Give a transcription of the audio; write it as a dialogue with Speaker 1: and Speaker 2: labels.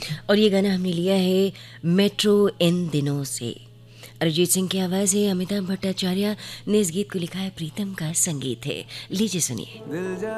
Speaker 1: और ये गाना हमने लिया है मेट्रो इन दिनों से। अरिजीत सिंह की आवाज़ है, अमिताभ भट्टाचार्य ने इस गीत को लिखा है, प्रीतम का संगीत है। लीजिए सुनिए।